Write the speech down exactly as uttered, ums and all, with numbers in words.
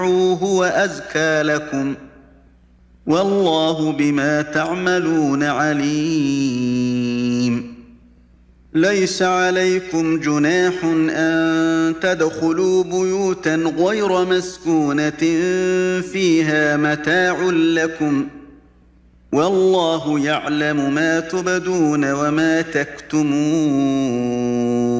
هو أزكى لكم والله بما تعملون عليم ليس عليكم جناح أن تدخلوا بيوتا غير مسكونة فيها متاع لكم والله يعلم ما تبدون وما تكتمون